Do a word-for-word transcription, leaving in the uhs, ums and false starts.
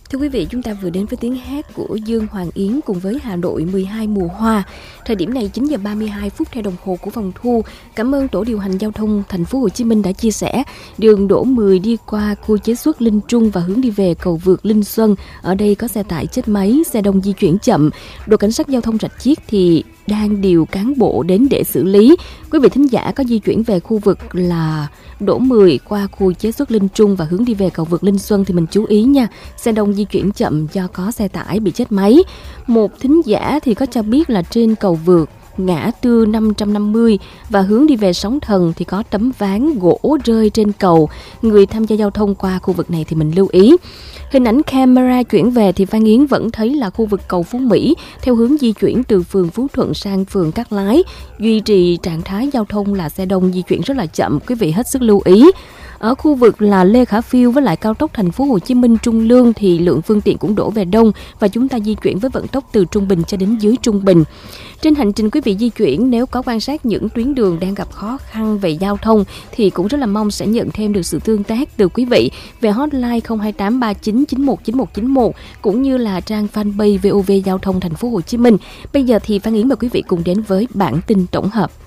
Thưa quý vị, chúng ta vừa đến với tiếng hát của Dương Hoàng Yến cùng với Hà Nội mười hai mùa hoa. Thời điểm này chín giờ ba mươi hai phút theo đồng hồ của phòng thu. Cảm ơn tổ điều hành giao thông thành phố Hồ Chí Minh đã chia sẻ đường đỗ mười đi qua khu chế xuất Linh Trung và hướng đi về cầu vượt Linh Xuân. Ở đây có xe tải chết máy, xe đông di chuyển chậm. Đội cảnh sát giao thông Rạch Chiếc thì đang điều cán bộ đến để xử lý. Quý vị thính giả có di chuyển về khu vực là đỗ mười qua khu chế xuất Linh Trung và hướng đi về cầu vượt Linh Xuân thì mình chú ý nha, xe đông di chuyển chậm do có xe tải bị chết máy. Một thính giả thì có cho biết là trên cầu vượt ngã tư năm trăm năm mươi và hướng đi về Sóng Thần thì có tấm ván gỗ rơi trên cầu. Người tham gia giao thông qua khu vực này thì mình lưu ý. Hình ảnh camera chuyển về thì Phan Yến vẫn thấy là khu vực cầu Phú Mỹ theo hướng di chuyển từ phường Phú Thuận sang phường Cát Lái duy trì trạng thái giao thông là xe đông di chuyển rất là chậm, quý vị hết sức lưu ý. Ở khu vực là Lê Khả Phiêu với lại cao tốc thành phố Hồ Chí Minh Trung Lương thì lượng phương tiện cũng đổ về đông và chúng ta di chuyển với vận tốc từ trung bình cho đến dưới trung bình. Trên hành trình quý vị di chuyển, nếu có quan sát những tuyến đường đang gặp khó khăn về giao thông thì cũng rất là mong sẽ nhận thêm được sự tương tác từ quý vị về hotline không hai tám ba chín chín một chín một chín một cũng như là trang fanpage vê o vê Giao thông thành phố Hồ Chí Minh. Bây giờ thì Phan Yến mời quý vị cùng đến với bản tin tổng hợp.